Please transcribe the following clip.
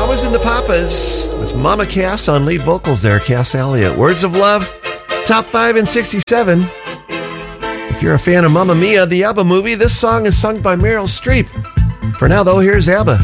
Mamas and the Papas with Mama Cass on lead vocals there, Cass Elliot. Words of Love, top 5 in 67. If you're a fan of Mamma Mia, the ABBA movie, this song is sung by Meryl Streep. For now, though, here's ABBA.